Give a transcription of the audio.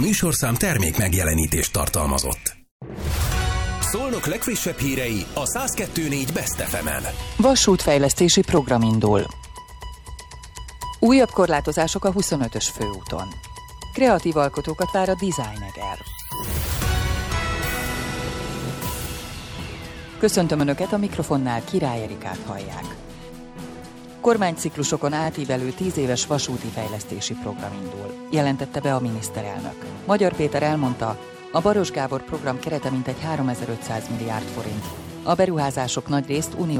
műsorszám termék megjelenítést tartalmazott. Szolnok legfrissebb hírei a 102.4 Best FM-en. Vasútfejlesztési program indul. Újabb korlátozások a 25-ös főúton. Kreatív alkotókat vár a Designeger. Köszöntöm Önöket, a mikrofonnál Király Erikát hallják. Kormányciklusokon átívelő 10 éves vasúti fejlesztési program indul, jelentette be a miniszterelnök. Magyar Péter elmondta, a Baross Gábor program kerete mintegy 3500 milliárd forint. A beruházások nagyrészt uniós